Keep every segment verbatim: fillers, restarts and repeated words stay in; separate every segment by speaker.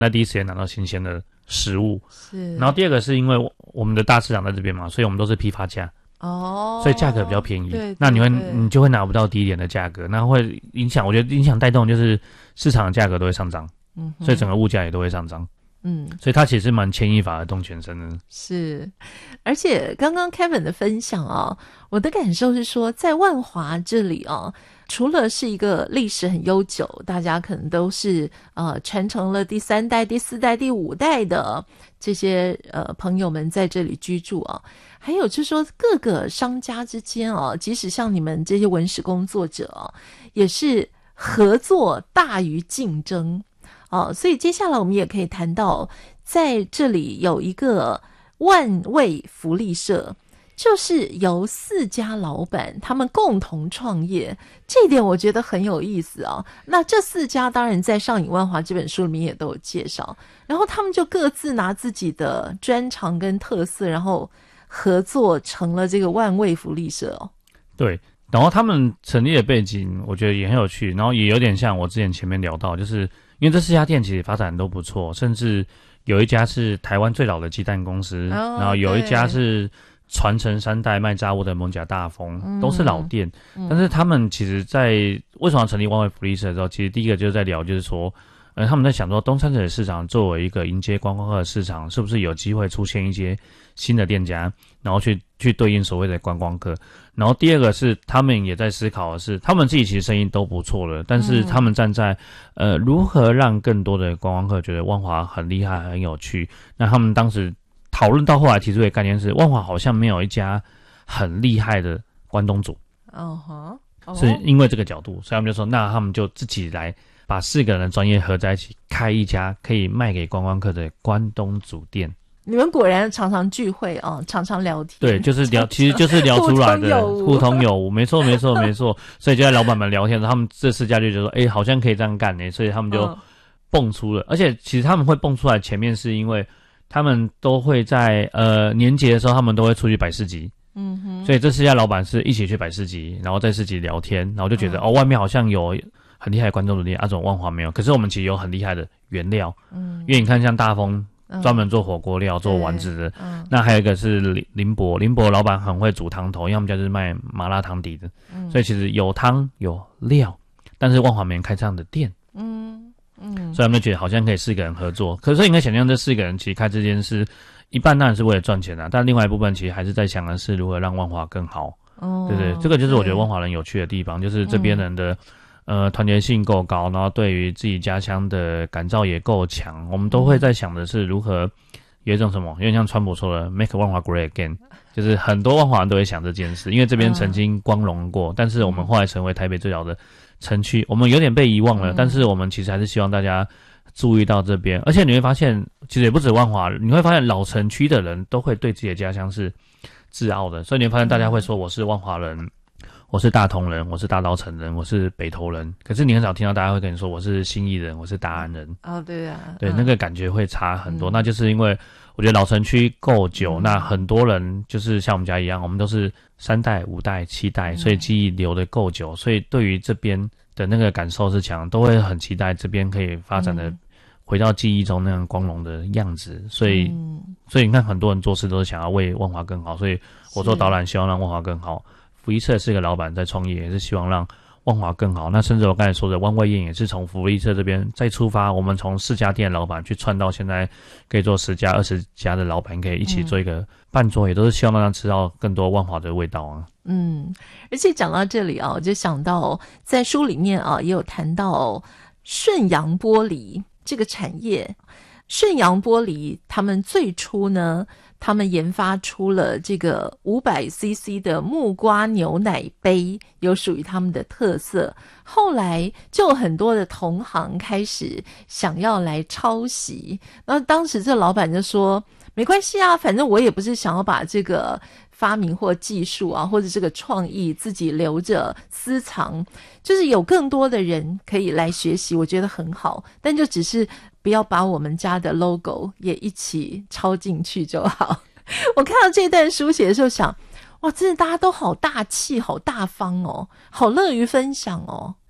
Speaker 1: 在第一时间拿到新鲜的食物。
Speaker 2: 是。
Speaker 1: 然后第二个是因为我们的大市场在这边嘛，所以我们都是批发价。
Speaker 2: 哦，
Speaker 1: 所以价格比较便宜。
Speaker 2: 对对对，
Speaker 1: 那你会你就会拿不到低一点的价格，那会影响，我觉得影响带动就是市场的价格都会上涨。嗯，所以整个物价也都会上涨。嗯，所以它其实蛮牵一发而动全身的。
Speaker 2: 是，而且刚刚 Kevin 的分享啊，我的感受是说，在万华这里啊，除了是一个历史很悠久，大家可能都是呃传承了第三代、第四代、第五代的这些呃朋友们在这里居住啊，还有就是说各个商家之间啊，即使像你们这些文史工作者啊，也是合作大于竞争。哦，所以接下来我们也可以谈到，在这里有一个万味福利社，就是由四家老板他们共同创业，这一点我觉得很有意思啊。那这四家当然在《上瘾万华》这本书里面也都有介绍，然后他们就各自拿自己的专长跟特色，然后合作成了这个万味福利社哦。
Speaker 1: 对。然后他们成立的背景我觉得也很有趣，然后也有点像我之前前面聊到，就是因为这四家店其实发展都不错，甚至有一家是台湾最老的鸡蛋公司，哦，然后有一家是传承三代卖炸物的蒙甲大丰，嗯，都是老店，嗯，但是他们其实在为什么要成立万味福利社的时候，其实第一个就是在聊，就是说呃，他们在想说东山这的市场作为一个迎接观光客的市场，是不是有机会出现一些新的店家，然后去去对应所谓的观光客。然后第二个是他们也在思考的是，他们自己其实生意都不错了，但是他们站在呃如何让更多的观光客觉得万华很厉害很有趣。那他们当时讨论到后来提出的概念是，万华好像没有一家很厉害的关东煮。哦哈，哦，是因为这个角度，所以他们就说，那他们就自己来把四个人的专业合在一起，开一家可以卖给观光客的关东煮店。
Speaker 2: 你们果然常常聚会啊，常常聊天。
Speaker 1: 对，就是聊，其实就是聊出来的，互通有无，没错，没错，没错。所以就在老板们聊天的时候，他们这四家就觉得说，哎，好像可以这样干呢，所以他们就蹦出了。嗯，而且其实他们会蹦出来，前面是因为他们都会在呃年节的时候，他们都会出去摆市集。嗯哼。所以这四家老板是一起去摆市集，然后在市集聊天，然后就觉得，嗯，哦，外面好像有很厉害的关东煮店，啊，这种万华没有。可是我们其实有很厉害的原料，嗯，因为你看像大丰。专门做火锅料、做丸子的，嗯，那还有一个是林林伯，林伯老板很会煮汤头，因为他们家就是卖麻辣汤底的，嗯，所以其实有汤有料，但是万华没人开这样的店，嗯嗯，所以他们就觉得好像可以四个人合作。可是你可以想象，这四个人其实开这件事，一半当然是为了赚钱啊，但另外一部分其实还是在想的是如何让万华更好，哦，对不对？这个就是我觉得万华人有趣的地方，就是这边人的。呃，团结性够高，然后对于自己家乡的感召也够强，我们都会在想的是如何有一种什么，有点像川普说的 “make 万华 great again”， 就是很多万华人都会想这件事，因为这边曾经光荣过，但是我们后来成为台北最老的城区，我们有点被遗忘了，但是我们其实还是希望大家注意到这边，而且你会发现，其实也不止万华，你会发现老城区的人都会对自己的家乡是自傲的，所以你会发现大家会说我是万华人。我是大同人，我是大稻埕人，我是北投人，可是你很少听到大家会跟你说我是信义人，我是大安人。哦，对啊，对，嗯，那个感觉会差很多，嗯，那就是因为我觉得老城区够久，嗯，那很多人就是像我们家一样，我们都是三代、五代、七代，所以记忆留得够久，所以对于这边的那个感受是强，都会很期待这边可以发展的回到记忆中那样光荣的样子，所以，嗯，所以你看很多人做事都是想要为万华更好，所以我做导览希望让万华更好。福利社是个老板在创业，也是希望让万华更好。那甚至我刚才说的万味宴也是从福利社这边再出发，我们从四家店老板去串到现在可以做十家、二十家的老板，可以一起做一个伴桌，嗯，也都是希望让他吃到更多万华的味道啊。嗯，
Speaker 2: 而且讲到这里啊，我就想到在书里面啊也有谈到顺阳玻璃这个产业。顺阳玻璃他们最初呢，他们研发出了这个 五百 C C 的木瓜牛奶杯，有属于他们的特色。后来就有很多的同行开始想要来抄袭，然后当时这老板就说没关系啊，反正我也不是想要把这个发明或技术啊，或者这个创意自己留着私藏，就是有更多的人可以来学习，我觉得很好，但就只是不要把我们家的 logo 也一起抄进去就好。我看到这段书写的时候想，哇，真的大家都好大气好大方哦，好乐于分享哦，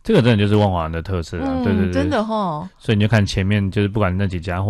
Speaker 1: 这个真的就是万华的特色啊，
Speaker 2: 嗯、
Speaker 1: 对对对，
Speaker 2: 真的齁。
Speaker 1: 所以你就看前面就是不管那几家。